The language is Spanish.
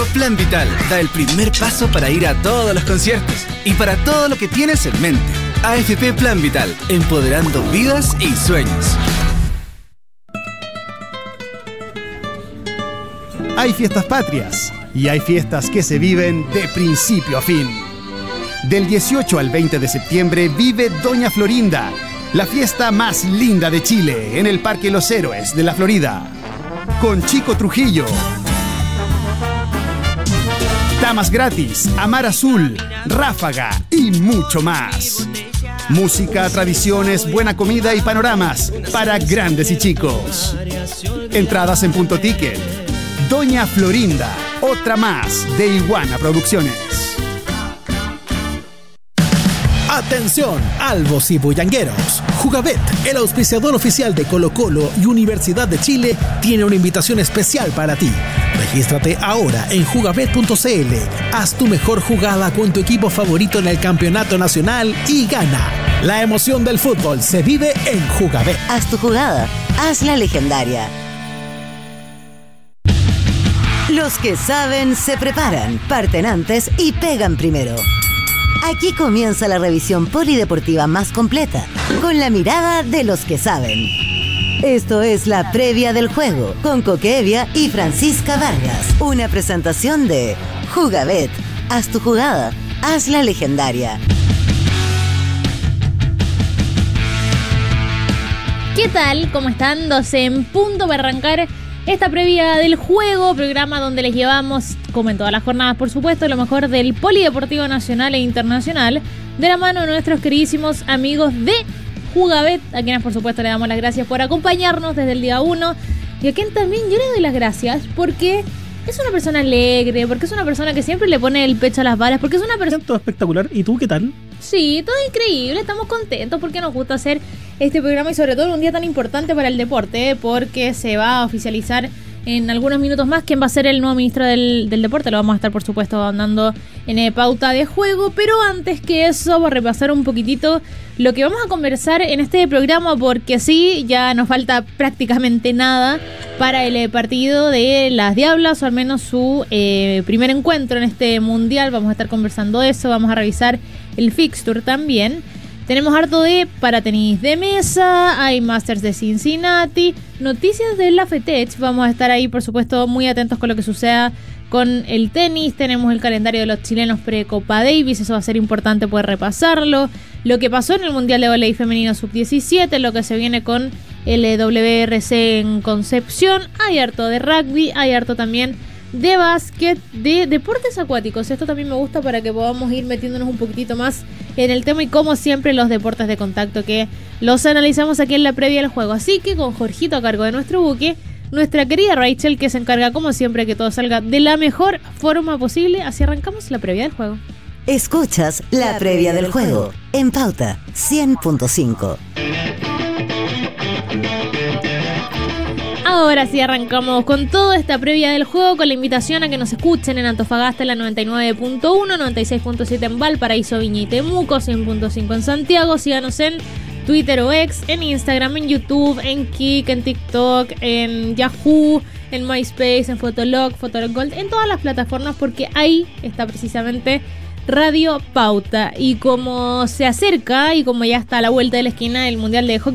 Plan Vital da el primer paso para ir a todos los conciertos y para todo lo que tienes en mente. AFP Plan Vital, empoderando vidas y sueños. Hay fiestas patrias y hay fiestas que se viven de principio a fin. Del 18 al 20 de septiembre vive Doña Florinda, la fiesta más linda de Chile, en el Parque Los Héroes de la Florida. Con Chico Trujillo, damas gratis, Amar Azul, Ráfaga y mucho más. Música, tradiciones, buena comida y panoramas para grandes y chicos. Entradas en Punto Ticket. Doña Florinda, otra más de Iguana Producciones. Atención, albos y bullangueros. Jugabet, el auspiciador oficial de Colo-Colo y Universidad de Chile, tiene una invitación especial para ti. Regístrate ahora en jugabet.cl. Haz tu mejor jugada con tu equipo favorito en el campeonato nacional y gana. La emoción del fútbol se vive en Jugabet. Haz tu jugada, hazla legendaria. Los que saben se preparan, parten antes y pegan primero. Aquí comienza la revisión polideportiva más completa, con la mirada de los que saben. Esto es la previa del juego, con Coque Evia y Francisca Vargas. Una presentación de Jugabet. Haz tu jugada, hazla legendaria. ¿Qué tal? ¿Cómo están? 12 en punto para arrancar esta previa del juego, programa donde les llevamos, como en todas las jornadas por supuesto, lo mejor del polideportivo nacional e internacional, de la mano de nuestros queridísimos amigos de Jugabet, a quienes por supuesto le damos las gracias por acompañarnos desde el día 1, y a quien también yo le doy las gracias porque es una persona alegre, porque es una persona que siempre le pone el pecho a las balas, porque es una persona... Todo espectacular. ¿Y tú qué tal? Sí, todo increíble, estamos contentos porque nos gusta hacer este programa y sobre todo en un día tan importante para el deporte, porque se va a oficializar en algunos minutos más quién va a ser el nuevo ministro del deporte. Lo vamos a estar por supuesto andando en pauta de juego, pero antes que eso vamos a repasar un poquitito lo que vamos a conversar en este programa, porque sí, ya nos falta prácticamente nada para el partido de las Diablas, o al menos su primer encuentro en este mundial. Vamos a estar conversando de eso, vamos a revisar el fixture también. Tenemos harto de para tenis de mesa, hay Masters de Cincinnati, noticias de la FETECH, vamos a estar ahí por supuesto muy atentos con lo que suceda con el tenis. Tenemos el calendario de los chilenos pre-Copa Davis, eso va a ser importante poder repasarlo. Lo que pasó en el Mundial de Voleibol Femenino Sub-17, lo que se viene con el WRC en Concepción, hay harto de rugby, hay harto también de básquet, de deportes acuáticos. Esto también me gusta para que podamos ir metiéndonos un poquitito más en el tema y como siempre los deportes de contacto que los analizamos aquí en la previa del juego. Así que con Jorgito a cargo de nuestro buque, nuestra querida Rachel que se encarga como siempre que todo salga de la mejor forma posible. Así arrancamos la previa del juego. Escuchas la previa del juego en Pauta 100.5. Ahora sí arrancamos con toda esta previa del juego, con la invitación a que nos escuchen en Antofagasta en la 99.1, 96.7 en Valparaíso, Viña y Temuco, 100.5 en Santiago. Síganos en Twitter o X, en Instagram, en YouTube, en Kik, en TikTok, en Yahoo, en MySpace, en Fotolog, Fotolog Gold, en todas las plataformas, porque ahí está precisamente Radio Pauta. Y como se acerca y como ya está a la vuelta de la esquina el Mundial de Hockey